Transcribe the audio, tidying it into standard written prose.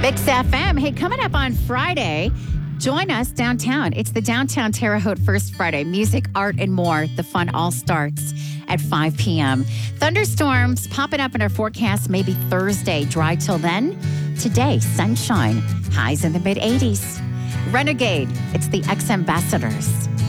Mix FM. Hey, coming up on Friday, join us downtown. It's the Downtown Terre Haute First Friday. Music, art, and more. The fun all starts at 5 p.m. Thunderstorms popping up in our forecast maybe Thursday. Dry till then. Today, sunshine. Highs in the mid-80s. Renegade. It's the Ex-Ambassadors.